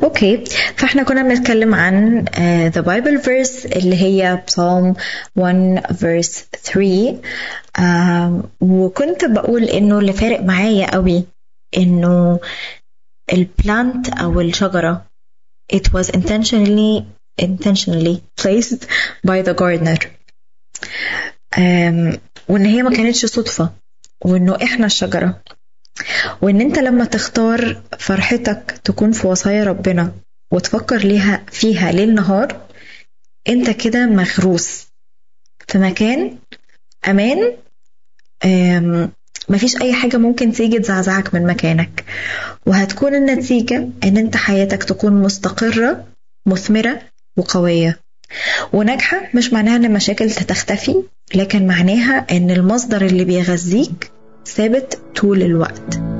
اوكي، فاحنا كنا بنتكلم عن the Bible verse اللي هي Psalm 1 verse 3. وكنت بقول انه اللي فارق معايا قوي انه البلانت او الشجرة it was intentionally placed by the gardener. وان هي ما كانتش صدفة، وانه احنا الشجرة، وان انت لما تختار فرحتك تكون في وصايا ربنا وتفكر فيها ليل نهار، انت كده مغروس في مكان امان. مفيش اي حاجة ممكن تيجي تزعزعك من مكانك، وهتكون النتيجة ان انت حياتك تكون مستقرة مثمرة وقوية وناجحة. مش معناها ان المشاكل تختفي، لكن معناها ان المصدر اللي بيغذيك ثابت طول الوقت.